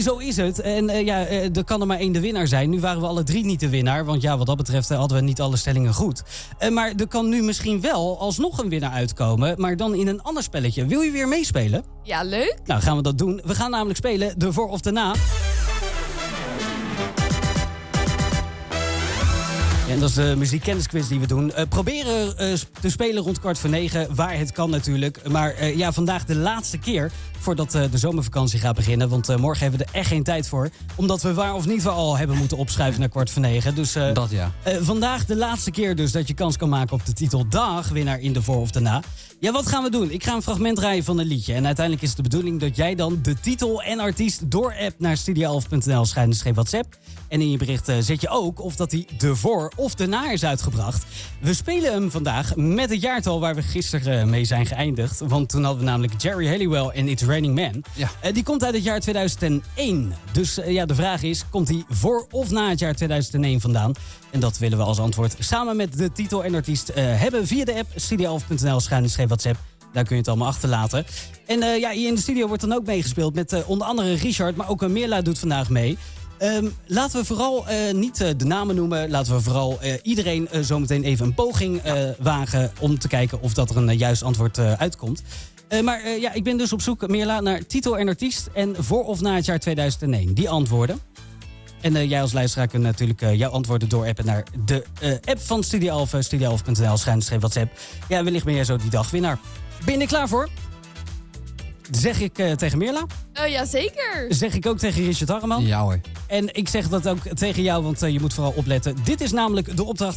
zo is het. En er kan er maar één de winnaar zijn. Nu waren we alle 3 niet de winnaar. Want ja, wat dat betreft hadden we niet alle stellingen goed. Maar er kan nu misschien wel alsnog een winnaar uitkomen. Maar dan in een ander spelletje. Wil je weer meespelen? Ja, leuk. Nou, gaan we dat doen. We gaan namelijk spelen de voor of de na. En dat is de muziekkennisquiz die we doen. Proberen te spelen rond 8:45, waar het kan natuurlijk. Maar vandaag de laatste keer voordat de zomervakantie gaat beginnen. Want morgen hebben we er echt geen tijd voor. Omdat we waar of niet wel al hebben moeten opschuiven naar 8:45. Dus dat ja. Vandaag de laatste keer dus dat je kans kan maken op de titel Dagwinnaar in de voor of de na. Ja, wat gaan we doen? Ik ga een fragment draaien van een liedje. En uiteindelijk is het de bedoeling dat jij dan de titel en artiest door-app naar studio11.nl/WhatsApp. En in je bericht zet je ook of dat hij de voor of de na is uitgebracht. We spelen hem vandaag met het jaartal waar we gisteren mee zijn geëindigd. Want toen hadden we namelijk Jerry Halliwell en It's Raining Men. Ja. Die komt uit het jaar 2001. Dus de vraag is, komt hij voor of na het jaar 2001 vandaan? En dat willen we als antwoord samen met de titel en artiest hebben via de app studio11.nl/WhatsApp. Daar kun je het allemaal achterlaten. En hier in de studio wordt dan ook meegespeeld met onder andere Richard, maar ook Mirla doet vandaag mee. Laten we vooral niet de namen noemen. Laten we vooral iedereen zometeen even een poging wagen om te kijken of dat er een juist antwoord uitkomt. Ik ben dus op zoek, Mirla, naar titel en artiest en voor of na het jaar 2001. Die antwoorden. En jij als luisteraar kunt natuurlijk jouw antwoorden doorappen naar de app van Studio 11, studio11.nl/WhatsApp. Ja, wellicht ben jij zo die dagwinnaar. Ben je er klaar voor? Zeg ik tegen Mirla. Ja, zeker. Zeg ik ook tegen Richard Harreman. Ja hoor. En ik zeg dat ook tegen jou, want je moet vooral opletten. Dit is namelijk de opdracht